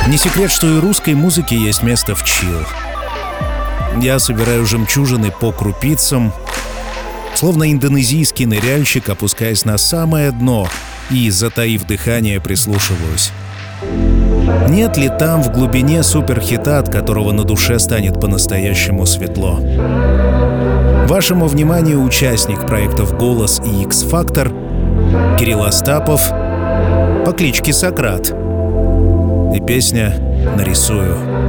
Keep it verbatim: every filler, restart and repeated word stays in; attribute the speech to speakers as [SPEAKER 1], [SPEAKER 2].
[SPEAKER 1] Не секрет, что и русской музыке есть место в чилл. Я собираю жемчужины по крупицам, словно индонезийский ныряльщик, опускаясь на самое дно и, затаив дыхание, прислушиваюсь. Нет ли там в глубине суперхита, от которого на душе станет по-настоящему светло? Вашему вниманию участник проектов «Голос» и «Икс-Фактор» Кирилл Остапов по кличке Сократ. И песня «Нарисую».